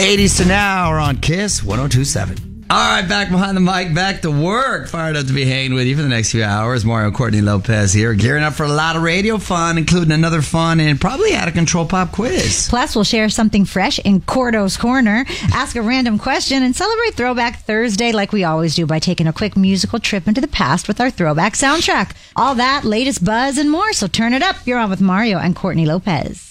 80s to now are on Kiss 102.7. All right, back behind the mic, back to work. Fired up to be hanging with you for the next few hours. Mario and Courtney Lopez here, gearing up for a lot of radio fun, including another fun and probably out of control pop quiz. Plus, we'll share something fresh in Cordo's Corner, ask a random question, and celebrate Throwback Thursday like we always do by taking a quick musical trip into the past with our throwback soundtrack. All that, latest buzz, and more. So turn it up. You're on with Mario and Courtney Lopez.